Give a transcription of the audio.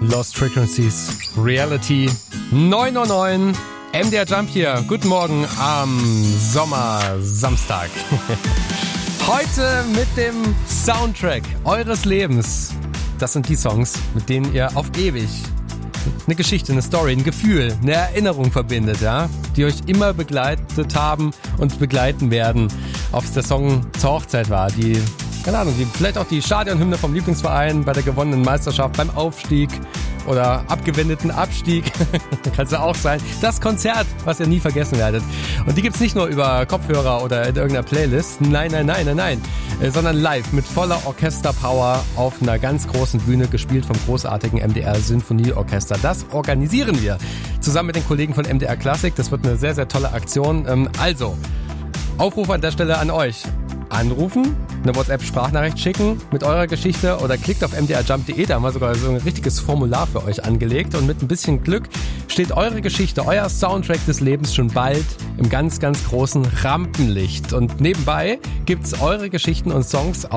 Lost Frequencies, Reality, 9:09 Uhr, MDR Jump hier. Guten Morgen am Sommersamstag. Heute mit dem Soundtrack eures Lebens. Das sind die Songs, mit denen ihr auf ewig eine Geschichte, eine Story, ein Gefühl, eine Erinnerung verbindet, ja, die euch immer begleitet haben und begleiten werden. Ob es der Song zur Hochzeit war, die, keine Ahnung, vielleicht auch die Stadionhymne vom Lieblingsverein bei der gewonnenen Meisterschaft, beim Aufstieg oder abgewendeten Abstieg, kann es ja auch sein. Das Konzert, was ihr nie vergessen werdet. Und die gibt's nicht nur über Kopfhörer oder in irgendeiner Playlist, nein, sondern live mit voller Orchesterpower auf einer ganz großen Bühne, gespielt vom großartigen MDR Sinfonieorchester. Das organisieren wir zusammen mit den Kollegen von MDR Klassik. Das wird eine sehr, sehr tolle Aktion. Also, Aufruf an der Stelle an euch. Anrufen, eine WhatsApp-Sprachnachricht schicken mit eurer Geschichte oder klickt auf mdrjump.de, da haben wir sogar so ein richtiges Formular für euch angelegt und mit ein bisschen Glück steht eure Geschichte, euer Soundtrack des Lebens schon bald im ganz, ganz großen Rampenlicht. Und nebenbei gibt's eure Geschichten und Songs